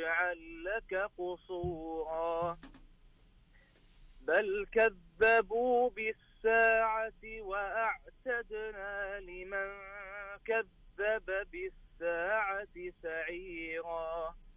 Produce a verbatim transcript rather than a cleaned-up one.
نجعل لك قصورا بل كذبوا بالساعة وأعتدنا لمن كذب بالساعة سعيرا